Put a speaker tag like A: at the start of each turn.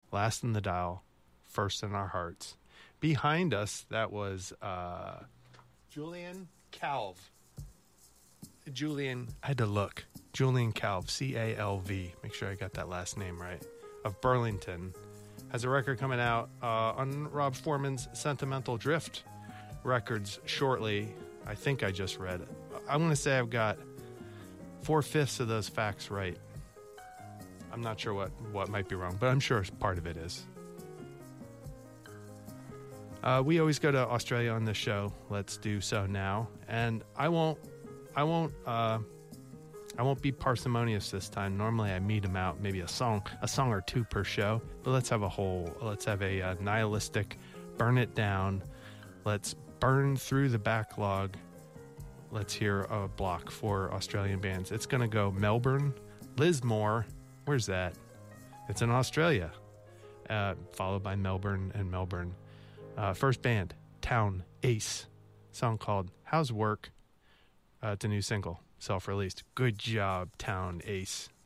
A: last in the dial, first in our hearts. Behind us, that was Julian Calv. I had to look. Julian Calv, C-A-L-V. Make sure I got that last name right. Of Burlington. Has a record coming out on Rob Foreman's Sentimental Drift Records shortly. I think I just read it. I'm going to say I've got 4/5 of those facts right. I'm not sure what might be wrong, but I'm sure part of it is. We always go to Australia on this show. Let's do so now. And I won't be parsimonious this time. Normally I meet them out, maybe a song or two per show. But let's have a nihilistic burn it down. Let's burn through the backlog. Let's hear a block for Australian bands. It's going to go Melbourne, Lismore. Where's that? It's in Australia. Followed by Melbourne and Melbourne. First band, Town Ace. Song called How's Work? It's a new single, self-released. Good job, Town Ace.